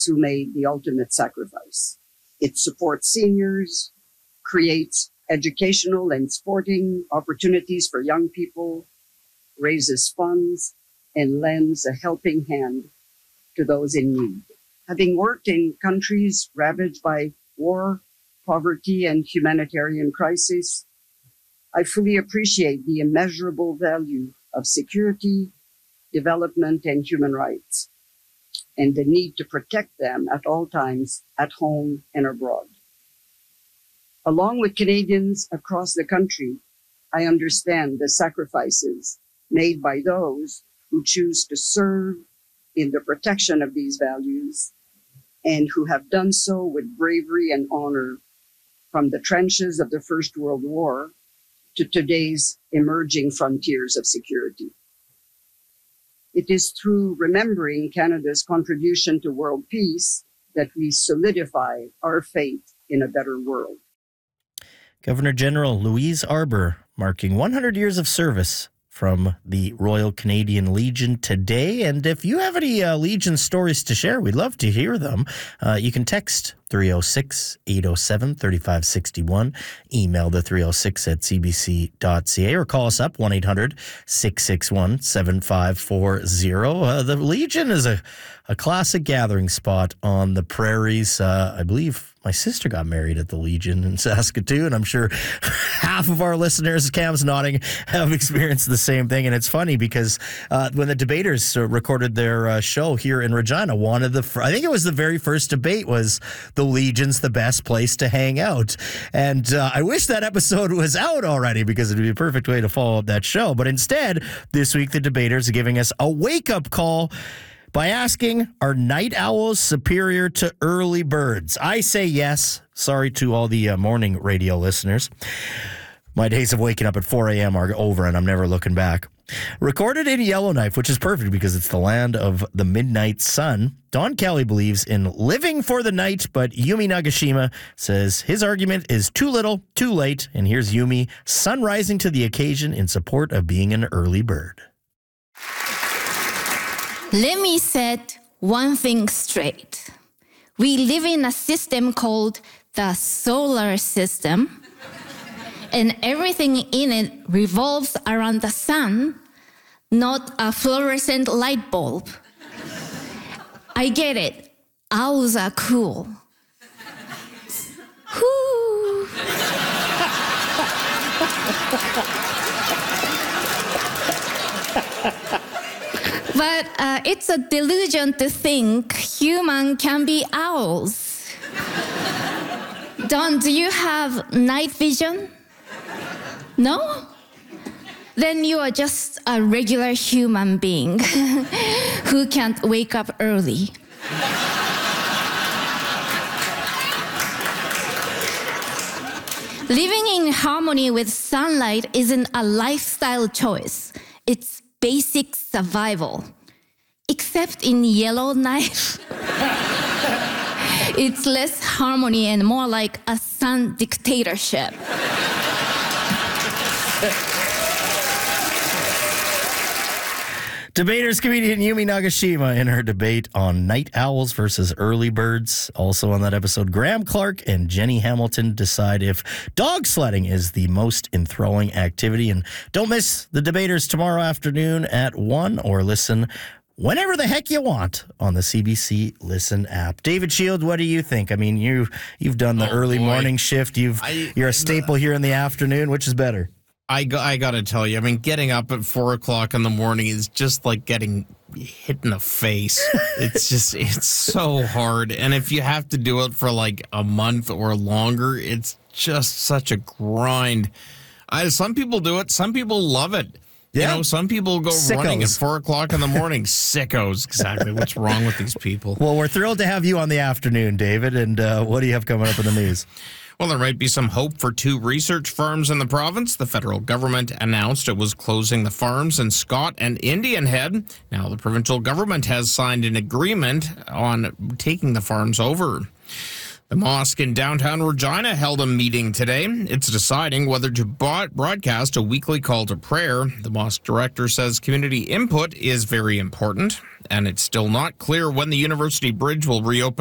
who made the ultimate sacrifice. It supports seniors, creates educational and sporting opportunities for young people, raises funds, and lends a helping hand to those in need. Having worked in countries ravaged by war, poverty, and humanitarian crisis, I fully appreciate the immeasurable value of security, development, and human rights, and the need to protect them at all times, at home and abroad. Along with Canadians across the country, I understand the sacrifices made by those who choose to serve in the protection of these values and who have done so with bravery and honor from the trenches of the First World War to today's emerging frontiers of security. It is through remembering Canada's contribution to world peace that we solidify our faith in a better world. Governor General Louise Arbour marking 100 years of service from the Royal Canadian Legion today. And if you have any Legion stories to share, we'd love to hear them. You can text 306-807-3561, email the 306@cbc.ca, or call us up 1-800-661-7540. The Legion is a classic gathering spot on the prairies. I believe my sister got married at the Legion in Saskatoon. I'm sure half of our listeners, Cam's nodding, have experienced the same thing. And it's funny because when the debaters recorded their show here in Regina, I think it was the very first debate was the Legion's the best place to hang out. And I wish that episode was out already because it would be a perfect way to follow up that show. But instead, this week, the debaters are giving us a wake-up call by asking, are night owls superior to early birds? I say yes. Sorry to all the morning radio listeners. My days of waking up at 4 a.m. are over, and I'm never looking back. Recorded in Yellowknife, which is perfect because it's the land of the midnight sun, Don Kelly believes in living for the night, but Yumi Nagashima says his argument is too little, too late. And here's Yumi sunrising to the occasion in support of being an early bird. Let me set one thing straight. We live in a system called the solar system, and everything in it revolves around the sun, not a fluorescent light bulb. I get it. Owls are cool. Whoo! But it's a delusion to think human can be owls. Don, do you have night vision? No? Then you are just a regular human being who can't wake up early. Living in harmony with sunlight isn't a lifestyle choice. It's basic survival. Except in Yellowknife. It's less harmony and more like a sun dictatorship. Debaters comedian Yumi Nagashima in her debate on night owls versus early birds. Also on that episode, Graham Clark and Jenny Hamilton decide if dog sledding is the most enthralling activity. And don't miss the debaters tomorrow afternoon at 1, or listen whenever the heck you want on the CBC Listen app. David Shield, what do you think? I mean, you've done the early morning shift. You're a staple here in the afternoon. Which is better? I got to tell you, I mean, getting up at 4 o'clock in the morning is just like getting hit in the face. It's so hard. And if you have to do it for like a month or longer, it's just such a grind. Some people do it. Some people love it. Yeah. You know, some people go running at 4 o'clock in the morning. Sickos. Exactly. What's wrong with these people? Well, we're thrilled to have you on the afternoon, David. And what do you have coming up in the news? Well, there might be some hope for 2 research farms in the province. The federal government announced it was closing the farms in Scott and Indian Head. Now, the provincial government has signed an agreement on taking the farms over. The mosque in downtown Regina held a meeting today. It's deciding whether to broadcast a weekly call to prayer. The mosque director says community input is very important, and it's still not clear when the University Bridge will reopen